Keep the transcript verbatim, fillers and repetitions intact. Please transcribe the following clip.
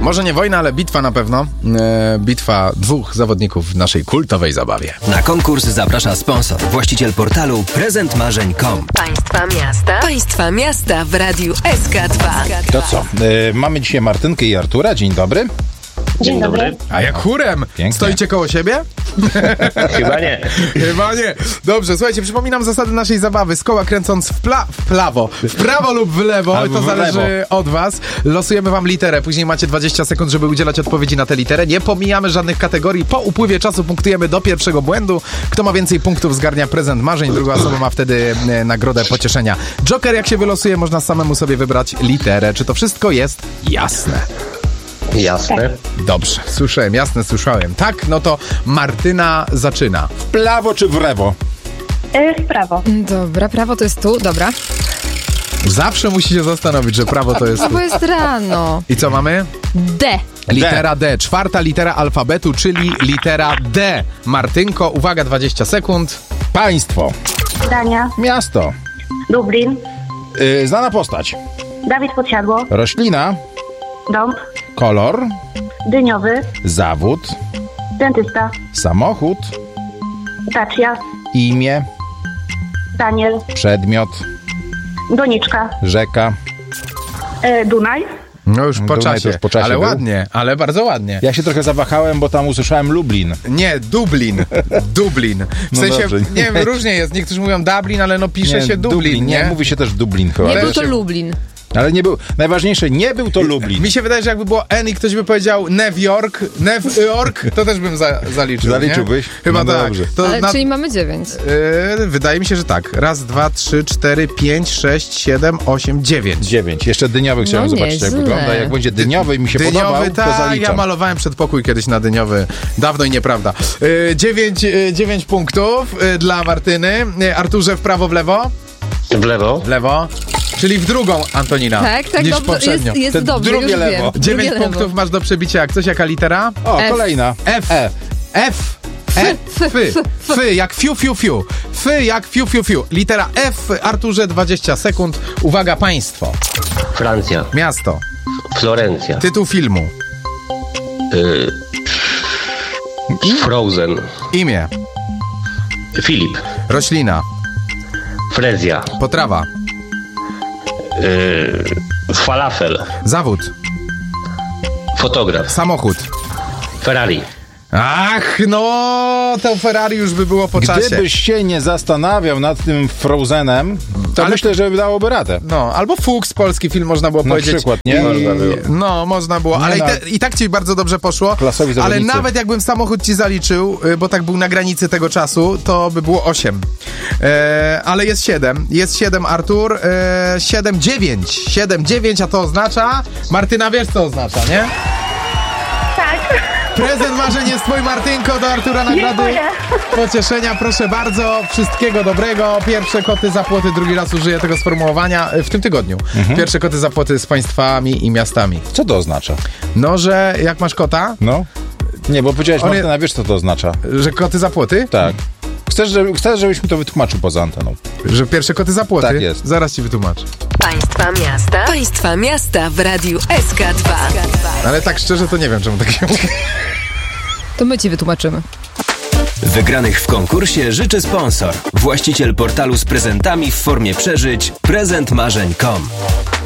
Może nie wojna, ale bitwa na pewno. E, bitwa dwóch zawodników w naszej kultowej zabawie. Na konkurs zaprasza sponsor, właściciel portalu prezent marzeń kropka com. Państwa miasta. Państwa miasta w Radiu S K dwa. To co? E, mamy dzisiaj Martynkę i Artura. Dzień dobry. Dzień dobry. A jak chórem? Pięknie. Stoicie koło siebie? Chyba nie. Chyba nie. Dobrze, słuchajcie, przypominam zasady naszej zabawy. Z koła kręcąc w, pla- w prawo, w prawo lub w lewo, Albo to w zależy lewo. od was. Losujemy wam literę, później macie dwadzieścia sekund, żeby udzielać odpowiedzi na tę literę. Nie pomijamy żadnych kategorii. Po upływie czasu punktujemy do pierwszego błędu. Kto ma więcej punktów, zgarnia prezent marzeń, druga osoba ma wtedy e, nagrodę pocieszenia. Joker, jak się wylosuje, można samemu sobie wybrać literę. Czy to wszystko jest jasne? Jasne. Dobrze, słyszałem, jasne, słyszałem. Tak, no to Martyna zaczyna. W prawo czy w lewo? E, w prawo. Dobra, prawo to jest tu, dobra. Zawsze musi się zastanowić, że prawo to jest A tu. bo jest rano. I co mamy? D. Litera D. Czwarta litera alfabetu, czyli litera D. Martynko, uwaga, dwadzieścia sekund. Państwo. Dania. Miasto. Lublin. Yy, znana postać. Dawid Podsiadło. Roślina. Dąb. Kolor. Dyniowy. Zawód. Dentysta. Samochód. Dacia. Imię. Daniel. Przedmiot. Doniczka. Rzeka. E, Dunaj. No już po Dunaj to czasie. już po czasie ale był. ładnie, ale bardzo ładnie. Ja się trochę zawahałem, bo tam usłyszałem Lublin. Nie, Dublin. Dublin. W No sensie, dobrze. nie wiem, różnie jest. Niektórzy mówią Dublin, ale no pisze się Dublin, Dublin. nie? Nie, mówi się też Dublin chyba. Nie Ale był to się- Lublin. Ale nie był, najważniejsze, nie był to Lublin. Mi się wydaje, że jakby było N i ktoś by powiedział New York, New York, to też bym za, zaliczył. Zaliczyłbyś? Nie? Chyba No tak. dobrze. To Ale, na, czyli mamy dziewięć. yy, wydaje mi się, że tak. Raz, dwa, trzy, cztery, pięć, sześć, siedem, osiem, dziewięć. Dziewięć. Jeszcze dyniowy chciałem No zobaczyć, jak nieźle. wygląda. Jak będzie dyniowy i mi się Dyniowy, podobał, to tak, ja zaliczam. malowałem przedpokój kiedyś na dyniowy. Dawno i nieprawda. Yy, dziewięć, yy, dziewięć punktów yy, dla Martyny. Yy, Arturze, w prawo, w lewo? W lewo. W lewo. Czyli w drugą, Antonina. Tak, tak, niż dobrze. poprzednio. Jest, jest To dobrze, drugie już lewo. wiem. dziewięć Drugie punktów lewo. masz do przebicia. Jak coś, jaka litera? O, F. kolejna. F. E. F. E. Fy. Fy, jak fiu, fiu, fiu. Fy, jak fiu, fiu, fiu. Litera F. Arturze, dwadzieścia sekund. Uwaga, państwo. Francja. Miasto. Florencja. Tytuł filmu. Y... Frozen. Imię. Filip. Roślina. Frezja. Potrawa. Y... Falafel. Zawód. Fotograf. Samochód. Ferrari. Ach, no, to Ferrari już by było po czasie. Gdybyś się nie zastanawiał nad tym Frozenem, to Ale- myślę, że dałoby radę. No, albo Fuchs, polski film, można było Na powiedzieć. przykład, nie? I, Można było. No, można było, Nie, ale i, no. te, i tak ci bardzo dobrze poszło. Klasowi Ale zawodnicy. nawet jakbym samochód ci zaliczył, y, bo tak był na granicy tego czasu, to by było osiem. E, ale jest siedem. Jest siedem, Artur. E, siedem, dziewięć. siedem, dziewięć, a to oznacza... Martyna, wiesz co oznacza, nie? Tak. Prezent marzeń jest twój, Martynko, do Artura nagrody Dziękuję. pocieszenia. Proszę bardzo, wszystkiego dobrego. Pierwsze koty za płoty, drugi raz użyję tego sformułowania w tym tygodniu. Pierwsze koty za płoty z państwami i miastami. Co to oznacza? No, że jak masz kota, No? Nie, bo powiedziałeś, On je- Martyna, wiesz co to oznacza? że koty za płoty? Tak. Chcesz, żeby, chcesz, żebyś mi to wytłumaczył poza anteną. Że pierwsze koty za płoty? Tak jest. Zaraz ci wytłumaczę. Państwa miasta. Państwa miasta w Radiu S K dwa. Ale tak szczerze to nie wiem, czemu tak się mówi. To my ci wytłumaczymy. Wygranych w konkursie życzy sponsor, właściciel portalu z prezentami w formie przeżyć prezent marzeń kropka com.